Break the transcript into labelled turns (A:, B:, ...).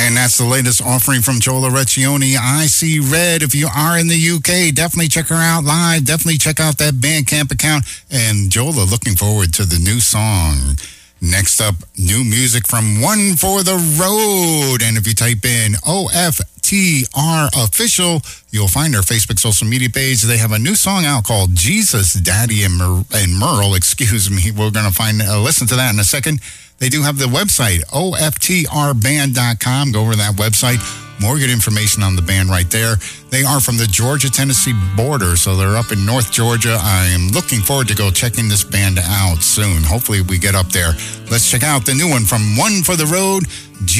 A: And that's the latest offering from Jola Recchioni, I See Red. If you are in the UK, definitely check her out live. Definitely check out that Bandcamp account. And Jola, looking forward to the new song. Next up, new music from One for the Road. And if you type in OFTR Official, you'll find their Facebook social media page. They have a new song out called Jesus, Daddy, and Merle. Excuse me. We're going to listen to that in a second. They do have the website, OFTRBand.com. Go over to that website. More good information on the band right there. They are from the Georgia-Tennessee border, so they're up in North Georgia. I am looking forward to go checking this band out soon. Hopefully we get up there. Let's check out the new one from One for the Road.